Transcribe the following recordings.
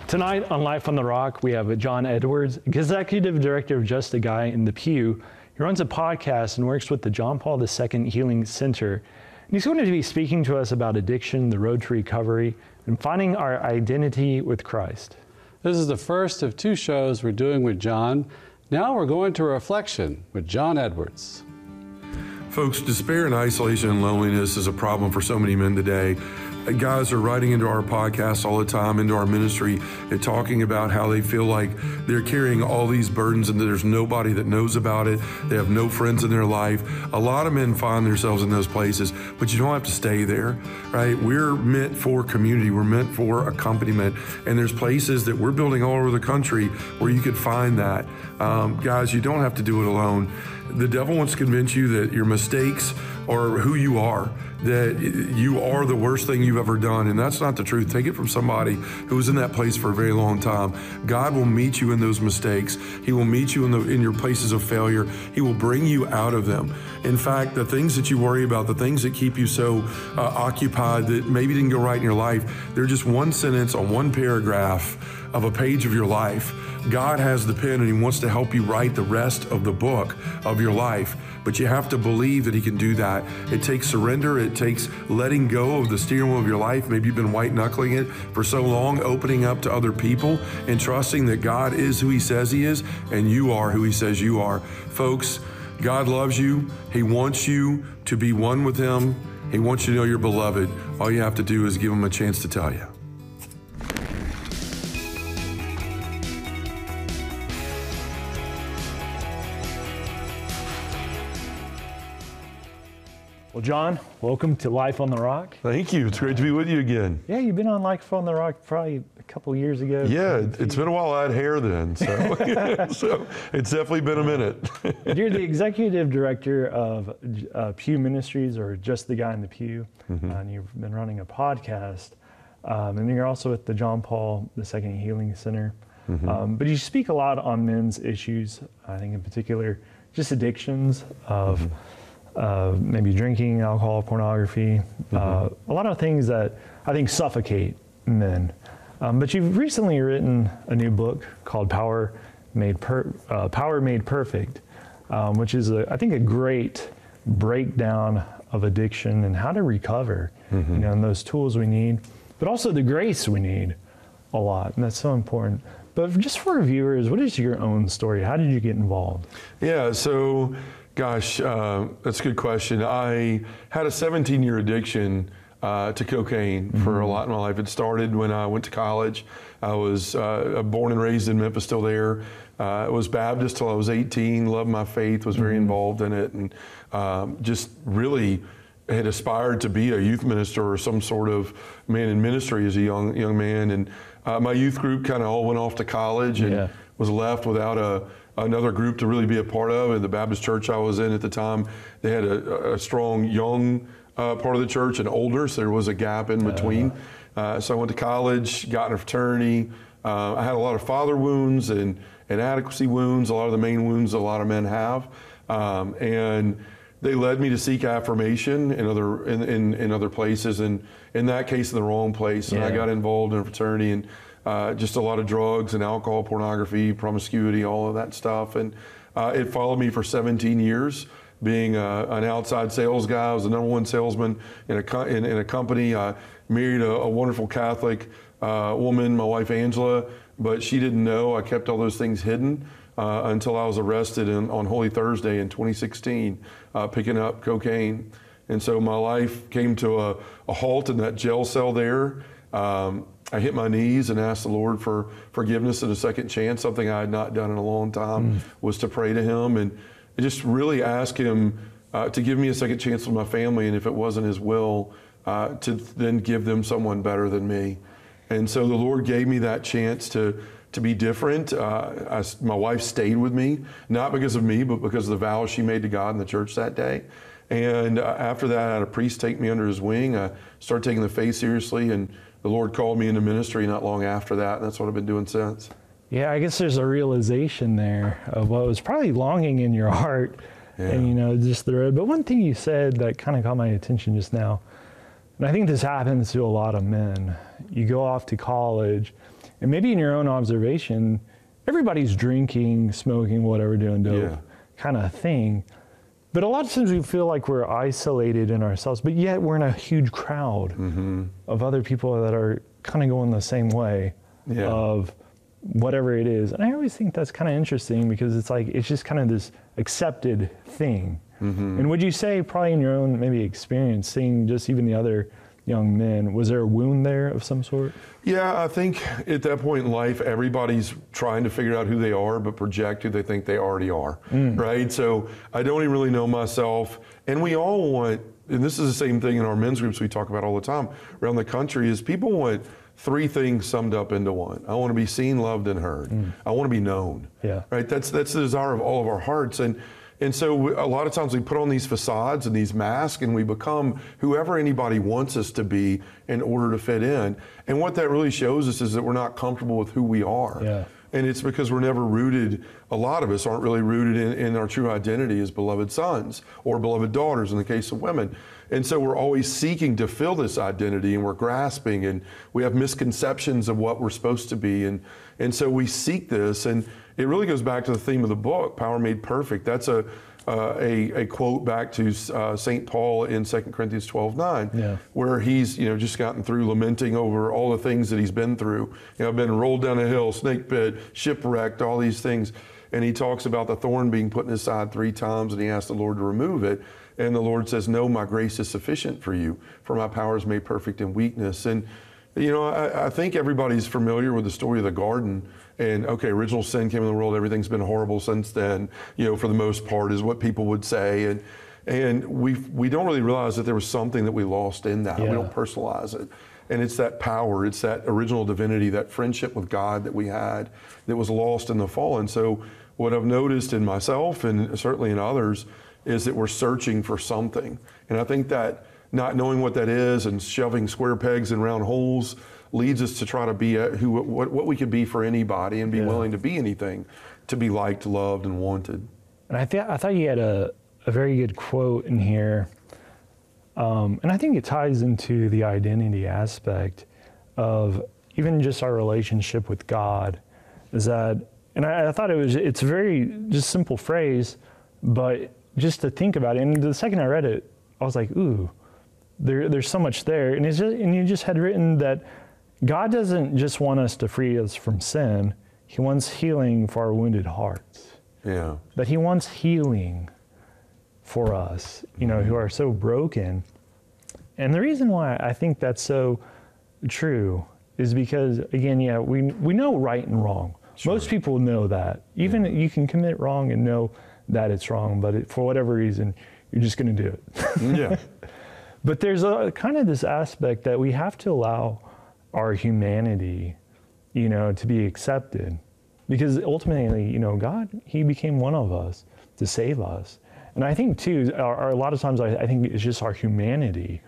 Tonight on Life on the Rock, we have John Edwards, Executive Director of Just a Guy in the Pew. He runs a podcast and works with the John Paul II Healing Center. And he's going to be speaking to us about addiction, the road to recovery, and finding our identity with Christ. This is the first of two shows we're doing with John. Now we're going to Reflection with John Edwards. Folks, despair and isolation and loneliness is a problem for so many men today. Guys are writing into our podcast all the time, into our ministry, and talking about how they feel like they're carrying all these burdens and there's nobody that knows about it. They have no friends in their life. A lot of men find themselves in those places, but you don't have to stay there, right? We're meant for community. We're meant for accompaniment. And there's places that we're building all over the country where you could find that. Guys, you don't have to do it alone. The devil wants to convince you that your mistakes are who you are, that you are the worst thing you've ever done, and that's not the truth. Take it from somebody who was in that place for a very long time. God will meet you in those mistakes. He will meet you in your places of failure. He will bring you out of them. In fact, the things that you worry about, the things that keep you so occupied that maybe didn't go right in your life, they're just one sentence on one paragraph of a page of your life. God has the pen and He wants to help you write the rest of the book of your life. But you have to believe that He can do that. It takes surrender. It takes letting go of the steering wheel of your life. Maybe you've been white knuckling it for so long, opening up to other people and trusting that God is who He says He is and you are who He says you are. Folks, God loves you. He wants you to be one with Him. He wants you to know you're beloved. All you have to do is give Him a chance to tell you. Well, John, welcome to Life on the Rock. Thank you. It's great to be with you again. Yeah, you've been on Life on the Rock probably a couple years ago. Yeah, it's been a while. I had hair then, so so it's definitely been a minute. You're the Executive Director of Pew Ministries, or Just the Guy in the Pew, and you've been running a podcast, and you're also at the John Paul II Healing Center. But you speak a lot on men's issues, I think in particular, just addictions of maybe drinking, alcohol, pornography, a lot of things that I think suffocate men. But you've recently written a new book called Power Made Perfect, which is, I think, a great breakdown of addiction and how to recover, and those tools we need, but also the grace we need a lot, and that's so important. But just for our viewers, what is your own story? How did you get involved? Yeah, so gosh, that's a good question. I had a 17-year addiction to cocaine for a lot in my life. It started when I went to college. I was born and raised in Memphis, still there. I was Baptist till I was 18, loved my faith, was very involved in it, and just really had aspired to be a youth minister or some sort of man in ministry as a young man. And my youth group kind of all went off to college and was left without another group to really be a part of. And the Baptist church I was in at the time, they had a strong young part of the church and older, so there was a gap in between. So I went to college, got in a fraternity. I had a lot of father wounds and inadequacy wounds, a lot of the main wounds a lot of men have. And they led me to seek affirmation in other places, and in that case, in the wrong place. And I got involved in a fraternity and just a lot of drugs and alcohol, pornography, promiscuity, all of that stuff. And it followed me for 17 years, being an outside sales guy. I was the #1 salesman in a company. I married a wonderful Catholic woman, my wife Angela, but she didn't know. I kept all those things hidden until I was arrested on Holy Thursday in 2016, picking up cocaine. And so my life came to a halt in that jail cell there. I hit my knees and asked the Lord for forgiveness and a second chance. Something I had not done in a long time was to pray to Him and just really ask Him to give me a second chance with my family, and if it wasn't His will, to then give them someone better than me. And so the Lord gave me that chance to be different. My wife stayed with me, not because of me, but because of the vows she made to God in the church that day. And after that, I had a priest take me under his wing. I started taking the faith seriously, and the Lord called me into ministry not long after that, and that's what I've been doing since. Yeah, I guess there's a realization there of what was probably longing in your heart, and just the road. But one thing you said that kind of caught my attention just now, and I think this happens to a lot of men. You go off to college, And maybe in your own observation, everybody's drinking, smoking, whatever, doing dope kind of thing. But a lot of times we feel like we're isolated in ourselves, but yet we're in a huge crowd of other people that are kind of going the same way of whatever it is. And I always think that's kind of interesting because it's like, it's just kind of this accepted thing. And would you say probably in your own maybe experience, seeing just even the other young men, was there a wound there of some sort? Yeah, I think at that point in life, everybody's trying to figure out who they are, but project who they think they already are, right? So I don't even really know myself. And we all want, and this is the same thing in our men's groups we talk about all the time around the country, is people want three things summed up into one. I want to be seen, loved, and heard. I want to be known, right? That's the desire of all of our hearts. And so a lot of times we put on these facades and these masks and we become whoever anybody wants us to be in order to fit in. And what that really shows us is that we're not comfortable with who we are. And it's because we're never rooted, a lot of us aren't really rooted in our true identity as beloved sons or beloved daughters in the case of women. And so we're always seeking to fill this identity, and we're grasping, and we have misconceptions of what we're supposed to be. And so we seek this, and it really goes back to the theme of the book, Power Made Perfect. That's a quote back to St. Paul in 2 Corinthians 12:9, where he's just gotten through lamenting over all the things that he's been through. I've been rolled down a hill, snake pit, shipwrecked, all these things. And he talks about the thorn being put in his side 3 times, and he asked the Lord to remove it. And the Lord says, no, my grace is sufficient for you, for my power is made perfect in weakness. And I think everybody's familiar with the story of the garden. And okay, original sin came in the world. Everything's been horrible since then, for the most part, is what people would say. And we don't really realize that there was something that we lost in that. We don't personalize it. And it's that power, it's that original divinity, that friendship with God that we had that was lost in the fall. And so what I've noticed in myself and certainly in others is that we're searching for something. And I think that not knowing what that is and shoving square pegs in round holes leads us to try to be what we could be for anybody and be willing to be anything, to be liked, loved, and wanted. And I thought you had a very good quote in here, and I think it ties into the identity aspect of even just our relationship with God. Is that, and I thought it's a very just simple phrase, but just to think about it. And the second I read it, I was like, ooh, there's so much there. And you just had written that God doesn't just want us to free us from sin. He wants healing for our wounded hearts. That he wants healing for us, who are so broken. And the reason why I think that's so true is because, again, we know right and wrong. Most people know that. Even you can commit wrong and know that it's wrong, but for whatever reason, you're just going to do it. But there's a kind of this aspect that we have to allow our humanity, to be accepted, because ultimately, God, he became one of us to save us. And I think too, a lot of times I think it's just our humanity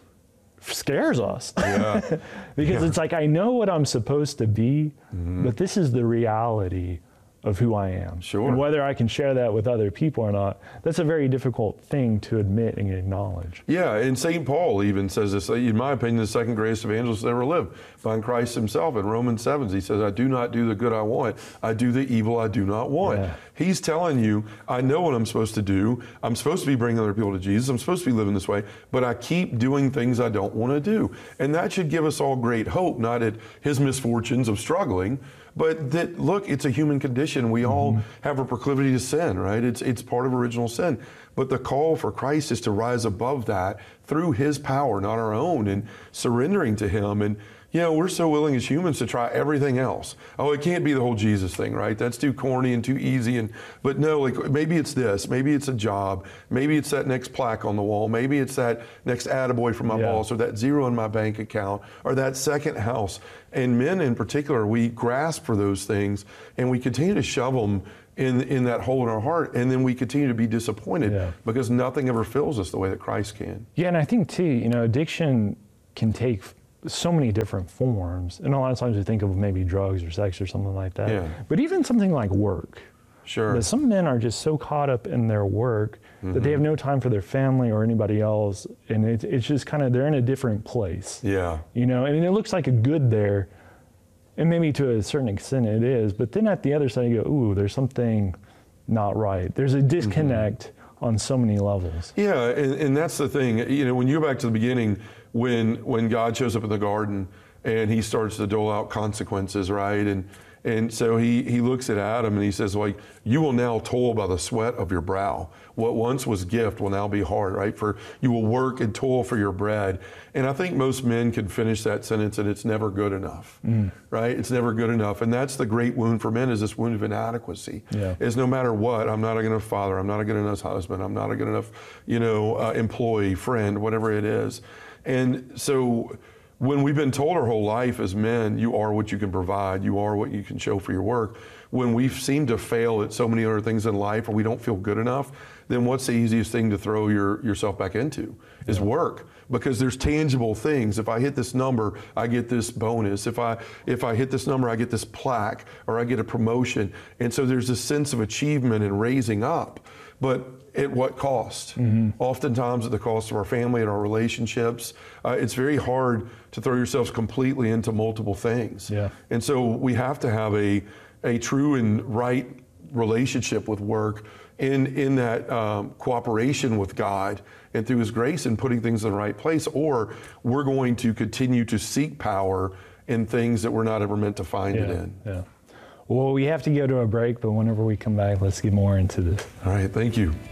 scares us. Because it's like, I know what I'm supposed to be, but this is the reality of who I am. And whether I can share that with other people or not, that's a very difficult thing to admit and acknowledge. And St. Paul even says this, in my opinion, the second greatest evangelist that ever lived, find Christ himself in Romans 7. He says, I do not do the good I want, I do the evil I do not want. He's telling you, I know what I'm supposed to do. I'm supposed to be bringing other people to Jesus. I'm supposed to be living this way, but I keep doing things I don't want to do. And that should give us all great hope, not at his misfortunes of struggling, but that, look, it's a human condition. We all have a proclivity to sin, right? It's part of original sin. But the call for Christ is to rise above that through his power, not our own, and surrendering to him. And, we're so willing as humans to try everything else. Oh, it can't be the whole Jesus thing, right? That's too corny and too easy. But no, like maybe it's this, maybe it's a job, maybe it's that next plaque on the wall, maybe it's that next attaboy from my boss, or that zero in my bank account, or that second house. And men in particular, we grasp for those things and we continue to shove them in that hole in our heart, and then we continue to be disappointed because nothing ever fills us the way that Christ can. And I think too, addiction can take so many different forms, and a lot of times we think of maybe drugs or sex or something like that. But even something like work. But some men are just so caught up in their work that they have no time for their family or anybody else, and it's just kind of, they're in a different place. And it looks like a good there, And maybe to a certain extent it is, but then at the other side you go, ooh, there's something not right. There's a disconnect on so many levels. Yeah, and that's the thing. You know, when you go back to the beginning, when God shows up in the garden and he starts to dole out consequences, right? And so he looks at Adam and he says, like, you will now toil by the sweat of your brow. What once was gift will now be hard, right? For you will work and toil for your bread. And I think most men can finish that sentence and it's never good enough, right? It's never good enough. And that's the great wound for men, is this wound of inadequacy. Yeah. Is no matter what, I'm not a good enough father, I'm not a good enough husband, I'm not a good enough, employee, friend, whatever it is. And so when we've been told our whole life as men, you are what you can provide, you are what you can show for your work, when we seem to fail at so many other things in life or we don't feel good enough, then what's the easiest thing to throw yourself back into is work. Because there's tangible things. If I hit this number, I get this bonus. If I hit this number, I get this plaque or I get a promotion. And so there's this sense of achievement and raising up. But at what cost? Oftentimes at the cost of our family and our relationships. It's very hard to throw yourselves completely into multiple things. Yeah. And so we have to have a true and right relationship with work in that cooperation with God and through His grace and putting things in the right place, or we're going to continue to seek power in things that we're not ever meant to find it in. Yeah. Well, we have to go to a break, but whenever we come back, let's get more into this. All right, thank you.